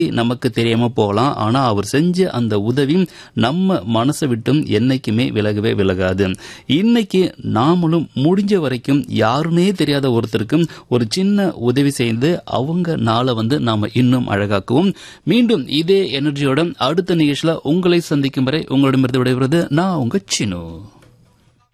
நமக்கு தெரியாம போகலாம். ஆனா அவர் செஞ்ச அந்த உதவி நம்ம மனசை விட்டும் என்னைக்குமே விலகவே விலகாது. இன்னைக்கு நாமளும் முடிஞ்ச வரைக்கும் யாருமே தெரியாத ஒருத்தருக்கு ஒரு சின்ன உதவி செய்து அவங்க நாளை நாம இன்னும் அழகாக்குவோம். மீண்டும் இதே எனர்ஜியோட அடுத்த நிகழ்ச்சியில உங்களை சந்திக்கும் வரை உங்களிடமிருந்து விடைபெறுவது நான் உங்க சினு.